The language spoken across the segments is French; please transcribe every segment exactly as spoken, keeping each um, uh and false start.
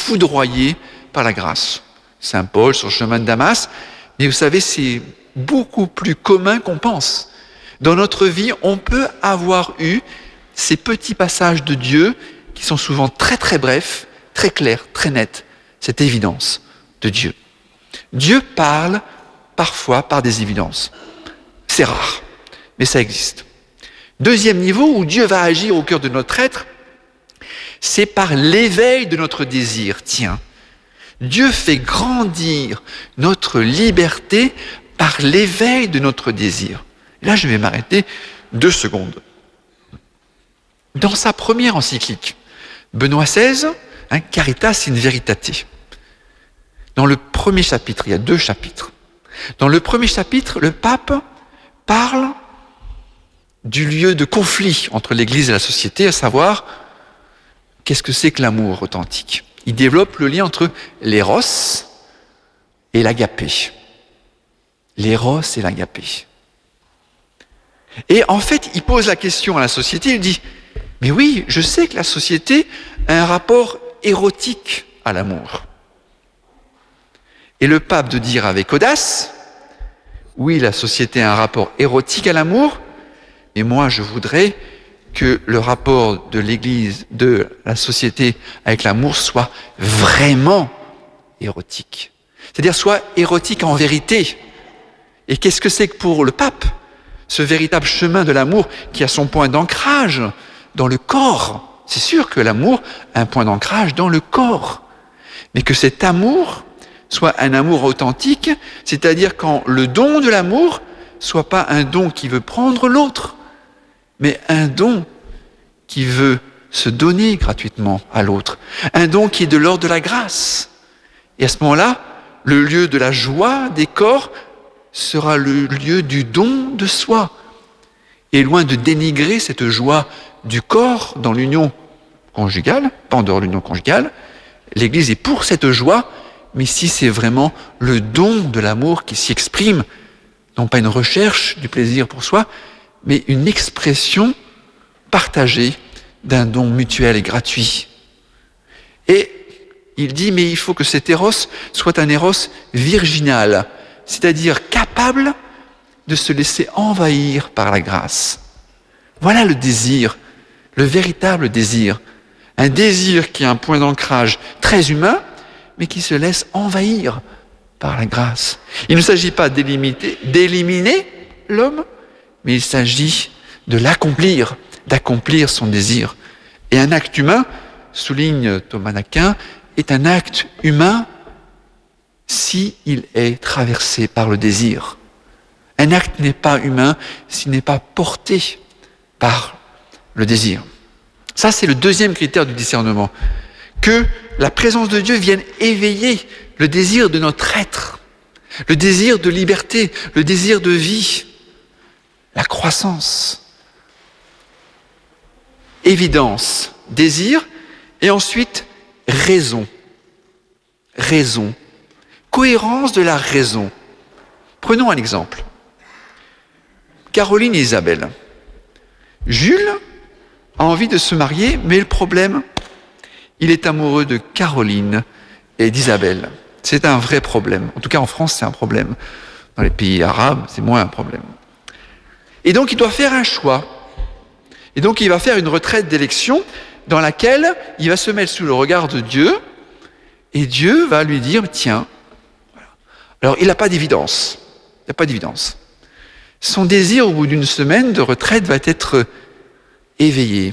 foudroyé par la grâce. Saint Paul sur le chemin de Damas, mais vous savez, c'est beaucoup plus commun qu'on pense. Dans notre vie, on peut avoir eu ces petits passages de Dieu qui sont souvent très très brefs, très clairs, très nets, cette évidence de Dieu. Dieu parle parfois par des évidences. C'est rare, mais ça existe. Deuxième niveau où Dieu va agir au cœur de notre être, c'est par l'éveil de notre désir. Tiens, Dieu fait grandir notre liberté par l'éveil de notre désir. Et là, je vais m'arrêter deux secondes. Dans sa première encyclique, Benoît seize, hein, Caritas in Veritate, dans le premier chapitre, il y a deux chapitres. Dans le premier chapitre, le pape parle du lieu de conflit entre l'Église et la société, à savoir, qu'est-ce que c'est que l'amour authentique? Il développe le lien entre l'éros et l'agapé. L'éros et l'agapé. Et en fait, il pose la question à la société, il dit, mais oui, je sais que la société a un rapport érotique à l'amour. Et le pape de dire avec audace, oui, la société a un rapport érotique à l'amour, mais moi je voudrais que le rapport de l'Église, de la société avec l'amour soit vraiment érotique. C'est-à-dire soit érotique en vérité. Et qu'est-ce que c'est que pour le pape, ce véritable chemin de l'amour qui a son point d'ancrage dans le corps? C'est sûr que l'amour a un point d'ancrage dans le corps. Mais que cet amour soit un amour authentique, c'est-à-dire quand le don de l'amour soit pas un don qui veut prendre l'autre, mais un don qui veut se donner gratuitement à l'autre, un don qui est de l'ordre de la grâce. Et à ce moment-là, le lieu de la joie des corps sera le lieu du don de soi. Et loin de dénigrer cette joie du corps dans l'union conjugale, pas en dehors de l'union conjugale, l'Église est pour cette joie, mais si c'est vraiment le don de l'amour qui s'y exprime, non pas une recherche du plaisir pour soi, mais une expression partagée d'un don mutuel et gratuit. Et il dit, mais il faut que cet éros soit un éros virginal, c'est-à-dire capable de se laisser envahir par la grâce. Voilà le désir, le véritable désir. Un désir qui a un point d'ancrage très humain, mais qui se laisse envahir par la grâce. Il ne s'agit pas d'éliminer l'homme, mais il s'agit de l'accomplir, d'accomplir son désir. Et un acte humain, souligne Thomas d'Aquin, est un acte humain s'il est traversé par le désir. Un acte n'est pas humain s'il n'est pas porté par le désir. Ça, c'est le deuxième critère du discernement. Que la présence de Dieu vienne éveiller le désir de notre être, le désir de liberté, le désir de vie, la croissance. Évidence, désir, et ensuite raison. Raison. Cohérence de la raison. Prenons un exemple. Caroline et Isabelle. Jules a envie de se marier, mais le problème, il est amoureux de Caroline et d'Isabelle. C'est un vrai problème. En tout cas, en France, c'est un problème. Dans les pays arabes, c'est moins un problème. Et donc, il doit faire un choix. Et donc, il va faire une retraite d'élection dans laquelle il va se mettre sous le regard de Dieu, et Dieu va lui dire, tiens, voilà. Alors, il n'a pas d'évidence. Il n'a pas d'évidence. Son désir, au bout d'une semaine de retraite, va être éveillé.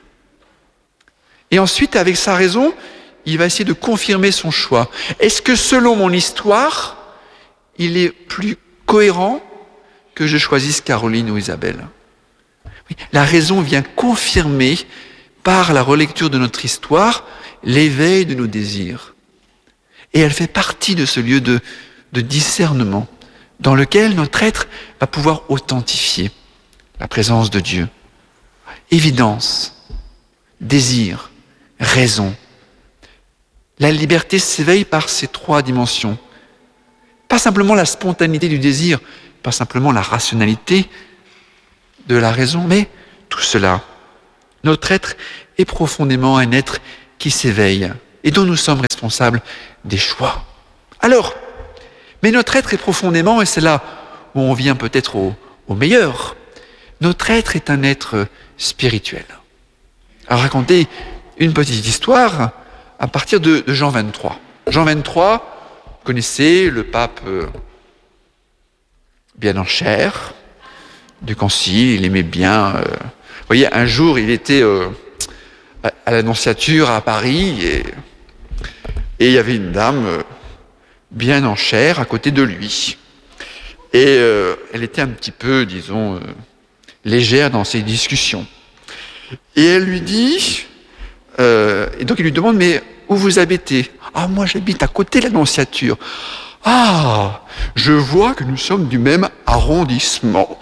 Et ensuite, avec sa raison, il va essayer de confirmer son choix. Est-ce que selon mon histoire, il est plus cohérent que je choisisse Caroline ou Isabelle? Oui, la raison vient confirmer, par la relecture de notre histoire, l'éveil de nos désirs. Et elle fait partie de ce lieu de, de discernement, dans lequel notre être va pouvoir authentifier la présence de Dieu. Évidence, désir, raison. La liberté s'éveille par ces trois dimensions. Pas simplement la spontanéité du désir, pas simplement la rationalité de la raison, mais tout cela. Notre être est profondément un être qui s'éveille et dont nous sommes responsables des choix. Alors, mais notre être est profondément, et c'est là où on vient peut-être au, au meilleur, notre être est un être spirituel. Alors, raconter une petite histoire à partir de, de Jean vingt-trois. Jean vingt-trois, vous connaissez le pape euh, bien en chair du concile, il aimait bien... Euh, vous voyez, un jour, il était euh, à, à l'Annonciature à Paris, et, et il y avait une dame euh, bien en chair à côté de lui. Et euh, elle était un petit peu, disons, euh, légère dans ses discussions. Et elle lui dit... Euh, et donc il lui demande, mais où vous habitez? Ah, moi j'habite à côté de l'Annonciature. Ah, je vois que nous sommes du même arrondissement.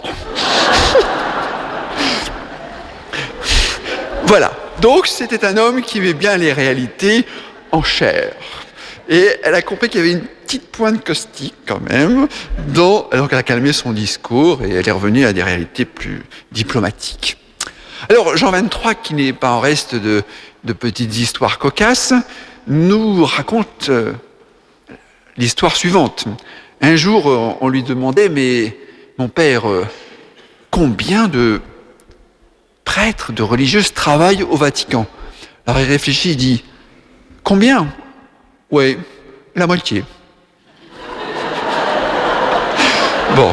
Voilà, donc c'était un homme qui aimait bien les réalités en chair. Et elle a compris qu'il y avait une petite pointe caustique quand même, dans... donc elle a calmé son discours et elle est revenue à des réalités plus diplomatiques. Alors Jean vingt-trois, qui n'est pas en reste de, de petites histoires cocasses, nous raconte euh, l'histoire suivante. Un jour, on lui demandait, mais mon père, euh, combien de prêtres, de religieuses travaillent au Vatican? Alors il réfléchit, il dit, combien? Oui, la moitié. Bon.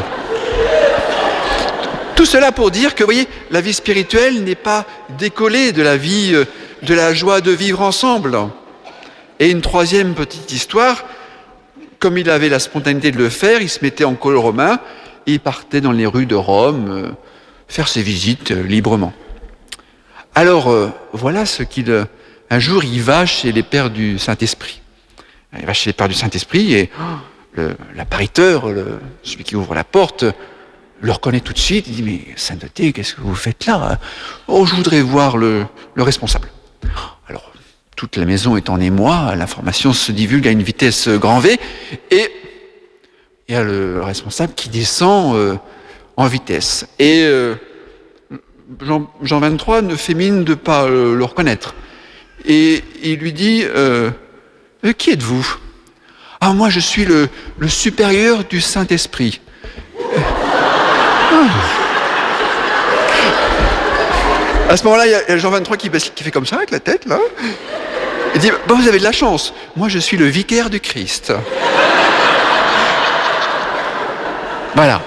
Tout cela pour dire que, vous voyez, la vie spirituelle n'est pas décollée de la vie, de la joie de vivre ensemble. Et une troisième petite histoire, comme il avait la spontanéité de le faire, il se mettait en col romain et il partait dans les rues de Rome euh, faire ses visites euh, librement. Alors, euh, voilà ce qu'il... Euh, un jour, il va chez les pères du Saint-Esprit. Il va chez les pères du Saint-Esprit et oh, le, l'appariteur, le, celui qui ouvre la porte, le reconnaît tout de suite, il dit, mais sainteté, qu'est-ce que vous faites là? Oh, je voudrais voir le, le responsable. Alors, toute la maison est en émoi, l'information se divulgue à une vitesse grand V, et il y a le responsable qui descend euh, en vitesse. Et euh, Jean, Jean vingt-trois ne fait mine de ne pas euh, le reconnaître. Et il lui dit, euh, « Qui êtes-vous » ?»« Ah, moi je suis le, le supérieur du Saint-Esprit. » À ce moment-là, il y a Jean vingt-trois qui, qui fait comme ça avec la tête, là. Il dit, bon, vous avez de la chance. Moi, je suis le vicaire du Christ. Voilà.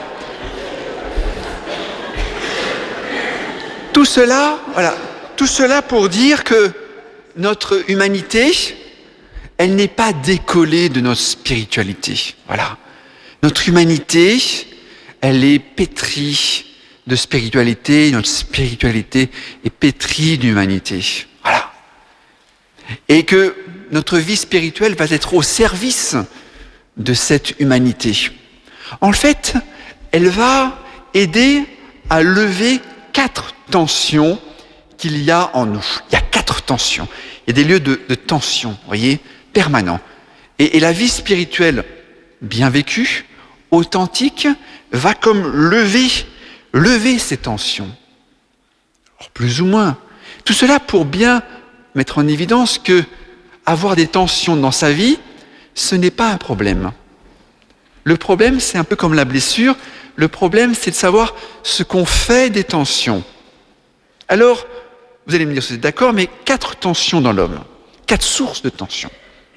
Tout cela, voilà, tout cela pour dire que notre humanité, elle n'est pas décollée de notre spiritualité. Voilà. Notre humanité, elle est pétrie de spiritualité, notre spiritualité est pétrie d'humanité. Voilà. Et que notre vie spirituelle va être au service de cette humanité. En fait, elle va aider à lever quatre tensions qu'il y a en nous. Il y a quatre tensions. Il y a des lieux de, de tension, vous voyez, permanents. Et, et la vie spirituelle bien vécue, authentique, va comme lever, lever ces tensions. Alors, plus ou moins. Tout cela pour bien mettre en évidence que avoir des tensions dans sa vie, ce n'est pas un problème. Le problème, c'est un peu comme la blessure. Le problème, c'est de savoir ce qu'on fait des tensions. Alors, vous allez me dire, vous êtes d'accord, mais quatre tensions dans l'homme, quatre sources de tension.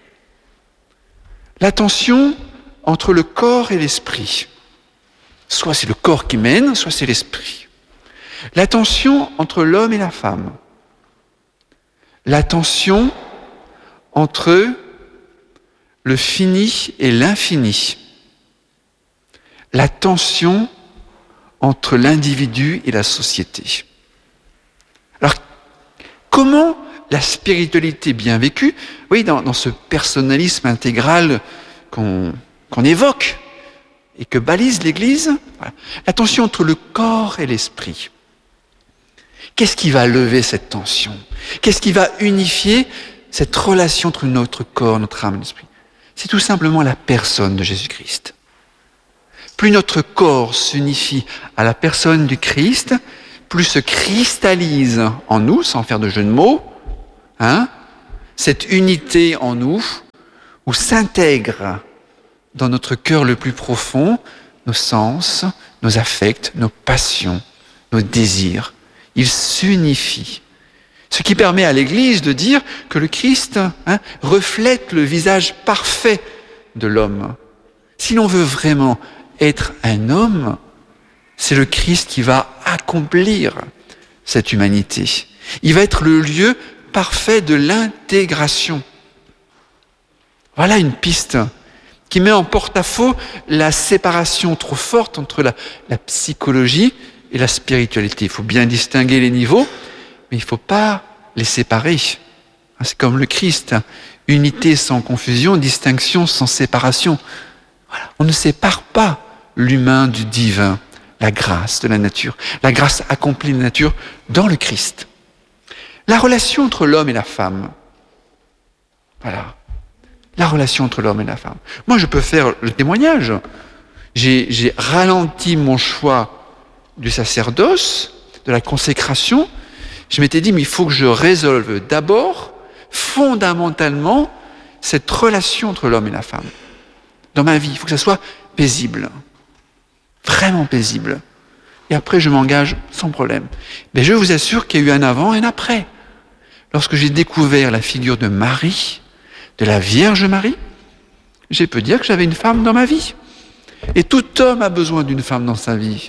La tension entre le corps et l'esprit. Soit c'est le corps qui mène, soit c'est l'esprit. La tension entre l'homme et la femme. La tension entre le fini et l'infini. La tension entre l'individu et la société. Alors, comment la spiritualité bien vécue, oui, dans, dans ce personnalisme intégral qu'on, qu'on évoque et que balise l'Église, voilà, la tension entre le corps et l'esprit. Qu'est-ce qui va lever cette tension? Qu'est-ce qui va unifier cette relation entre notre corps, notre âme et l'esprit? C'est tout simplement la personne de Jésus-Christ. Plus notre corps s'unifie à la personne du Christ, plus se cristallise en nous, sans faire de jeu de mots, hein, cette unité en nous, où s'intègrent dans notre cœur le plus profond nos sens, nos affects, nos passions, nos désirs. Ils s'unifient. Ce qui permet à l'Église de dire que le Christ hein, reflète le visage parfait de l'homme. Si l'on veut vraiment être un homme, c'est le Christ qui va accomplir cette humanité. Il va être le lieu parfait de l'intégration. Voilà une piste qui met en porte-à-faux la séparation trop forte entre la, la psychologie et la spiritualité. Il faut bien distinguer les niveaux, mais il ne faut pas les séparer. C'est comme le Christ, unité sans confusion, distinction sans séparation. Voilà. On ne sépare pas l'humain du divin, la grâce de la nature, la grâce accomplie de la nature dans le Christ. La relation entre l'homme et la femme. Voilà. La relation entre l'homme et la femme. Moi, je peux faire le témoignage. J'ai, j'ai ralenti mon choix du sacerdoce, de la consécration. Je m'étais dit, mais il faut que je résolve d'abord, fondamentalement, cette relation entre l'homme et la femme. Dans ma vie, il faut que ça soit paisible. Vraiment paisible. Et après, je m'engage sans problème. Mais je vous assure qu'il y a eu un avant et un après. Lorsque j'ai découvert la figure de Marie, de la Vierge Marie, j'ai pu dire que j'avais une femme dans ma vie. Et tout homme a besoin d'une femme dans sa vie.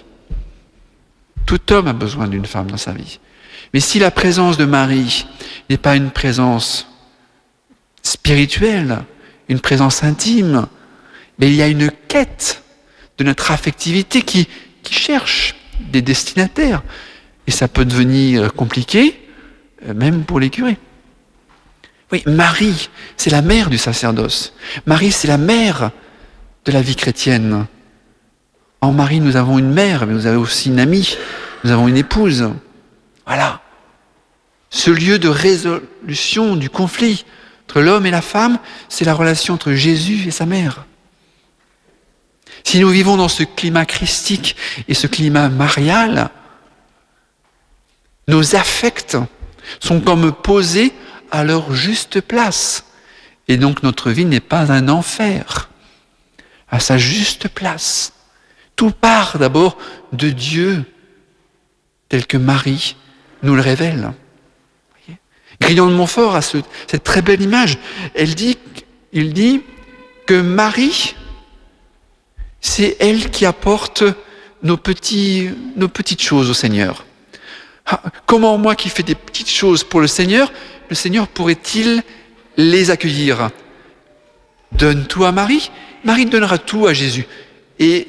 Tout homme a besoin d'une femme dans sa vie. Mais si la présence de Marie n'est pas une présence spirituelle, une présence intime, mais il y a une quête de notre affectivité qui, qui cherche des destinataires. Et ça peut devenir compliqué, même pour les curés. Oui, Marie, c'est la mère du sacerdoce. Marie, c'est la mère de la vie chrétienne. En Marie, nous avons une mère, mais nous avons aussi une amie, nous avons une épouse. Voilà. Ce lieu de résolution du conflit entre l'homme et la femme, c'est la relation entre Jésus et sa mère. Si nous vivons dans ce climat christique et ce climat marial, nos affects sont comme posés à leur juste place. Et donc notre vie n'est pas un enfer, à sa juste place. Tout part d'abord de Dieu, tel que Marie nous le révèle. Grignon de Montfort a ce, cette très belle image. Elle dit, il dit que Marie, c'est elle qui apporte nos, petits, nos petites choses au Seigneur. Ah, comment moi qui fais des petites choses pour le Seigneur, le Seigneur pourrait-il les accueillir? Donne tout à Marie, Marie donnera tout à Jésus. Et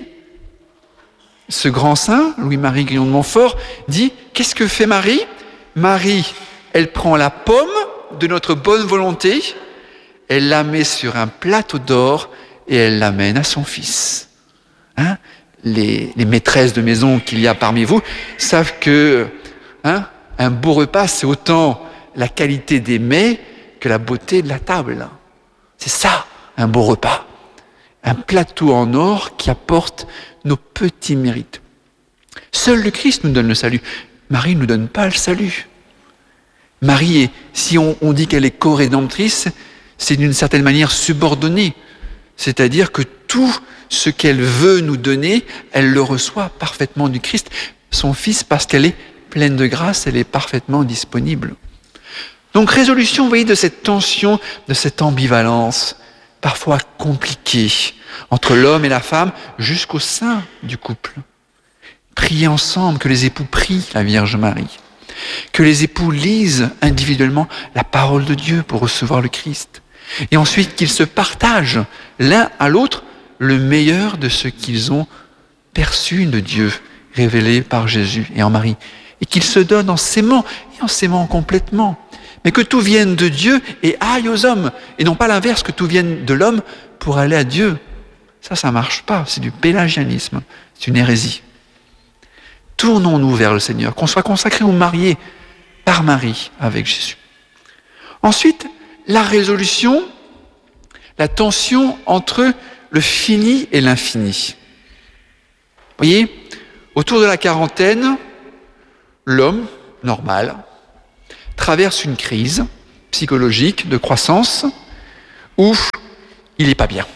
ce grand saint, Louis-Marie Grignon de Montfort, dit, qu'est-ce que fait Marie? Marie, elle prend la pomme de notre bonne volonté, elle la met sur un plateau d'or et elle l'amène à son fils. Hein? Les, les maîtresses de maison qu'il y a parmi vous savent que hein, un beau repas, c'est autant la qualité des mets que la beauté de la table. C'est ça, un beau repas. Un plateau en or qui apporte nos petits mérites. Seul le Christ nous donne le salut. Marie ne nous donne pas le salut. Marie, est, si on, on dit qu'elle est co-rédemptrice, c'est d'une certaine manière subordonnée. C'est-à-dire que tout ce qu'elle veut nous donner, elle le reçoit parfaitement du Christ, son Fils, parce qu'elle est pleine de grâce, elle est parfaitement disponible. Donc résolution, vous voyez, de cette tension, de cette ambivalence, parfois compliquée, entre l'homme et la femme, jusqu'au sein du couple. Priez ensemble, que les époux prient la Vierge Marie, que les époux lisent individuellement la parole de Dieu pour recevoir le Christ, et ensuite qu'ils se partagent l'un à l'autre le meilleur de ce qu'ils ont perçu de Dieu, révélé par Jésus et en Marie, et qu'ils se donnent en s'aimant, et en s'aimant complètement, mais que tout vienne de Dieu et aille aux hommes, et non pas l'inverse, que tout vienne de l'homme pour aller à Dieu. Ça, ça ne marche pas, c'est du pélagianisme, c'est une hérésie. Tournons-nous vers le Seigneur, qu'on soit consacrés ou mariés par Marie avec Jésus. Ensuite, la résolution, la tension entre le fini et l'infini. Vous voyez, autour de la quarantaine, l'homme, normal, traverse une crise psychologique de croissance où il n'est pas bien.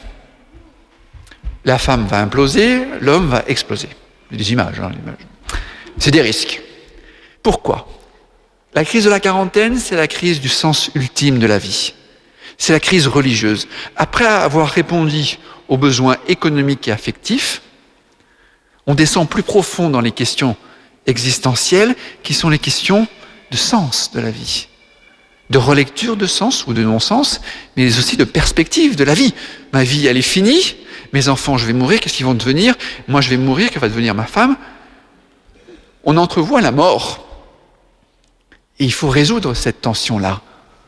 La femme va imploser, l'homme va exploser. C'est des images, hein, images. C'est des risques. Pourquoi ? La crise de la quarantaine, c'est la crise du sens ultime de la vie. C'est la crise religieuse. Après avoir répondu aux besoins économiques et affectifs, on descend plus profond dans les questions existentielles qui sont les questions de sens de la vie. De relecture de sens ou de non-sens, mais aussi de perspective de la vie. Ma vie, elle est finie. Mes enfants, je vais mourir. Qu'est-ce qu'ils vont devenir ? Moi, je vais mourir. Qu'elle va devenir ma femme ? On entrevoit la mort. Et il faut résoudre cette tension-là.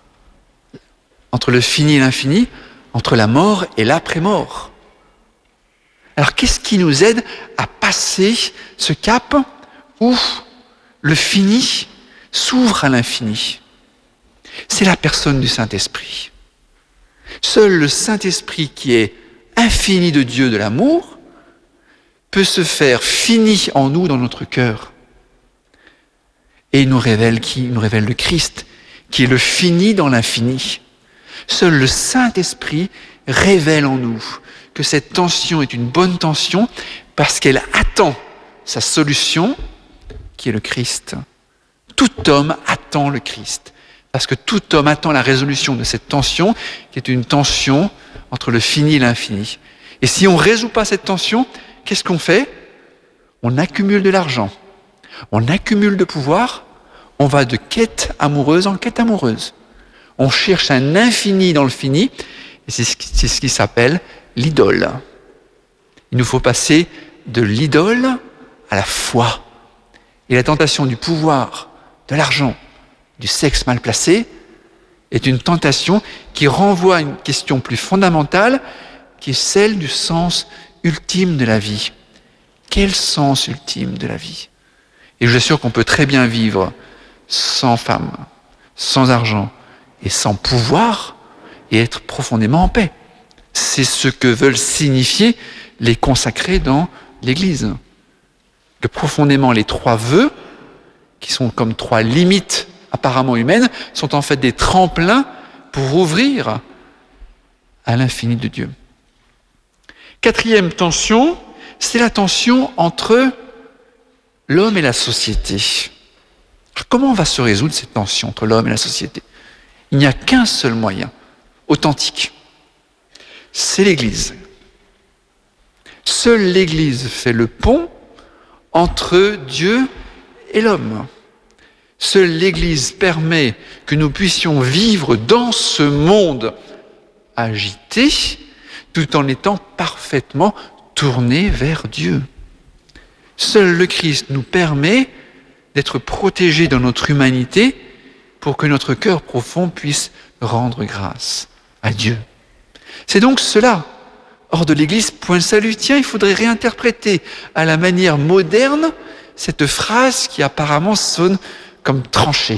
Entre le fini et l'infini, entre la mort et l'après-mort. Alors, qu'est-ce qui nous aide à passer ce cap où le fini s'ouvre à l'infini ? C'est la personne du Saint-Esprit. Seul le Saint-Esprit qui est infini de Dieu, de l'amour, peut se faire fini en nous, dans notre cœur. Et il nous révèle qui ? Il nous révèle le Christ, qui est le fini dans l'infini. Seul le Saint-Esprit révèle en nous que cette tension est une bonne tension parce qu'elle attend sa solution, qui est le Christ. Tout homme attend le Christ. Parce que tout homme attend la résolution de cette tension, qui est une tension entre le fini et l'infini. Et si on ne résout pas cette tension, qu'est-ce qu'on fait ? On accumule de l'argent, on accumule de pouvoir, on va de quête amoureuse en quête amoureuse. On cherche un infini dans le fini, et c'est ce qui, c'est ce qui s'appelle l'idole. Il nous faut passer de l'idole à la foi. Et la tentation du pouvoir, de l'argent, du sexe mal placé, est une tentation qui renvoie à une question plus fondamentale, qui est celle du sens ultime de la vie. Quel sens ultime de la vie ? Et je vous assure qu'on peut très bien vivre sans femme, sans argent et sans pouvoir et être profondément en paix. C'est ce que veulent signifier les consacrés dans l'Église. Que profondément les trois vœux, qui sont comme trois limites apparemment humaines, sont en fait des tremplins pour ouvrir à l'infini de Dieu. Quatrième tension, c'est la tension entre l'homme et la société. Alors, comment va se résoudre cette tension entre l'homme et la société ? Il n'y a qu'un seul moyen, authentique. C'est l'Église. Seule l'Église fait le pont entre Dieu et l'homme. Seule l'Église permet que nous puissions vivre dans ce monde agité, tout en étant parfaitement tournés vers Dieu. Seul le Christ nous permet d'être protégés dans notre humanité pour que notre cœur profond puisse rendre grâce à Dieu. C'est donc cela. Hors de l'Église, point de salut. Tiens, il faudrait réinterpréter à la manière moderne cette phrase qui apparemment sonne comme tranchée.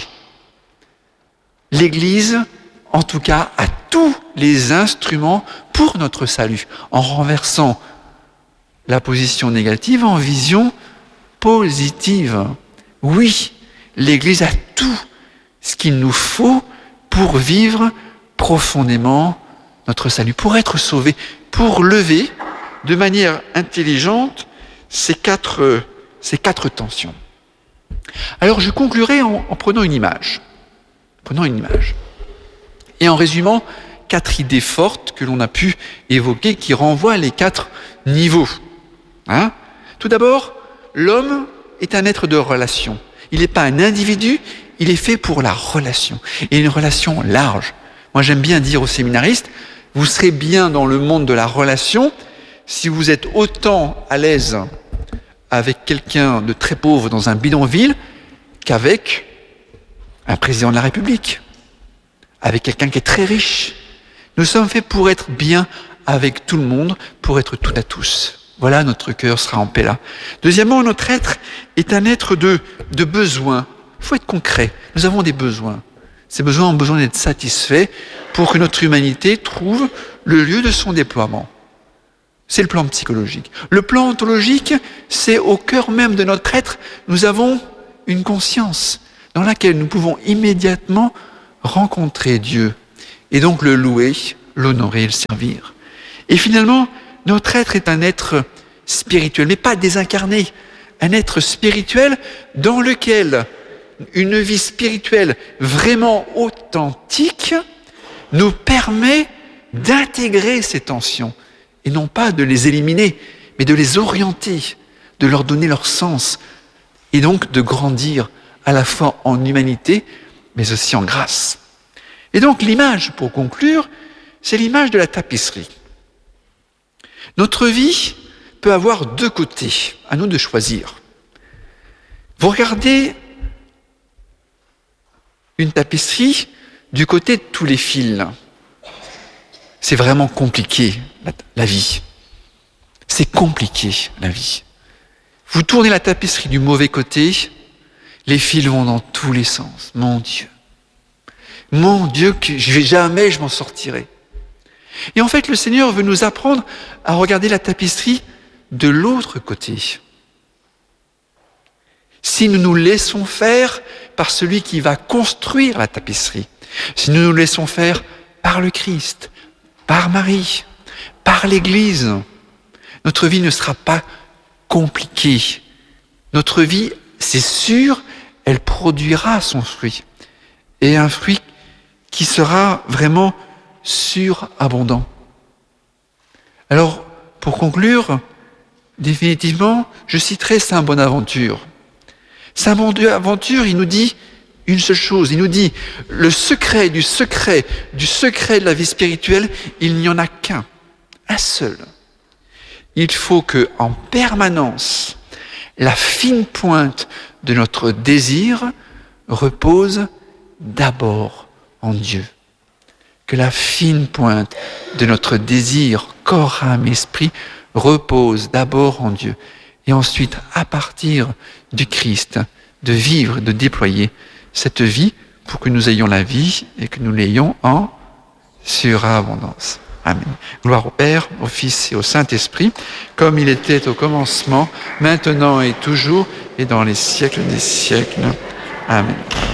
L'Église, en tout cas, a tous les instruments pour notre salut, en renversant la position négative en vision positive. Oui, l'Église a tout ce qu'il nous faut pour vivre profondément notre salut, pour être sauvé, pour lever de manière intelligente ces quatre, ces quatre tensions. Alors je conclurai en, en prenant une image, prenant une image, et en résumant quatre idées fortes que l'on a pu évoquer qui renvoient les quatre niveaux. Hein ? Tout d'abord, l'homme est un être de relation. Il n'est pas un individu, il est fait pour la relation, et une relation large. Moi j'aime bien dire aux séminaristes, vous serez bien dans le monde de la relation si vous êtes autant à l'aise avec quelqu'un de très pauvre dans un bidonville qu'avec un président de la République, avec quelqu'un qui est très riche. Nous sommes faits pour être bien avec tout le monde, pour être tout à tous. Voilà, notre cœur sera en paix là. Deuxièmement, notre être est un être de, de besoins. Il faut être concret. Nous avons des besoins. Ces besoins ont besoin d'être satisfaits pour que notre humanité trouve le lieu de son déploiement. C'est le plan psychologique. Le plan ontologique, c'est au cœur même de notre être, nous avons une conscience dans laquelle nous pouvons immédiatement rencontrer Dieu et donc le louer, l'honorer et le servir. Et finalement, notre être est un être spirituel, mais pas désincarné, un être spirituel dans lequel une vie spirituelle vraiment authentique nous permet d'intégrer ces tensions et non pas de les éliminer, mais de les orienter, de leur donner leur sens et donc de grandir à la fois en humanité mais aussi en grâce. Et donc l'image, pour conclure, c'est l'image de la tapisserie. Notre vie peut avoir deux côtés, à nous de choisir. Vous regardez une tapisserie du côté de tous les fils. C'est vraiment compliqué, la, la vie. C'est compliqué, la vie. Vous tournez la tapisserie du mauvais côté, les fils vont dans tous les sens. Mon Dieu. Mon Dieu, que je vais jamais je m'en sortirai. Et en fait, le Seigneur veut nous apprendre à regarder la tapisserie de l'autre côté. Si nous nous laissons faire par celui qui va construire la tapisserie, si nous nous laissons faire par le Christ, par Marie, par l'Église, notre vie ne sera pas compliquée. Notre vie, c'est sûr, elle produira son fruit. Et un fruit qui sera vraiment surabondant. Alors, pour conclure, définitivement, je citerai Saint Bonaventure. Saint Bonaventure, il nous dit une seule chose, il nous dit, le secret du secret, du secret de la vie spirituelle, il n'y en a qu'un, un seul. Il faut que, en permanence, la fine pointe de notre désir repose d'abord en Dieu. Que la fine pointe de notre désir, corps, âme, esprit, repose d'abord en Dieu. Et ensuite, à partir du Christ, de vivre, de déployer cette vie pour que nous ayons la vie et que nous l'ayons en surabondance. Amen. Gloire au Père, au Fils et au Saint-Esprit, comme il était au commencement, maintenant et toujours, et dans les siècles des siècles. Amen.